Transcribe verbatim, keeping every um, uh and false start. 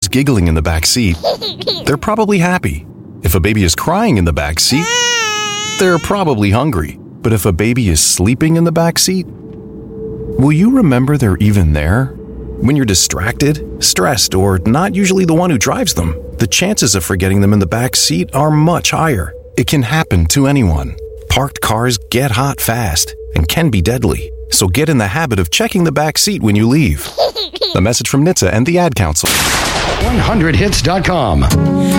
giggling in the back seat, they're probably happy. If a baby is crying in the back seat, they're probably hungry. But if a baby is sleeping in the back seat, will you remember they're even there? When you're distracted, stressed, or not usually the one who drives them, the chances of forgetting them in the back seat are much higher. It can happen to anyone. Parked cars get hot fast and can be deadly. So get in the habit of checking the back seat when you leave. A message from N H T S A and the Ad Council. one hundred hits dot com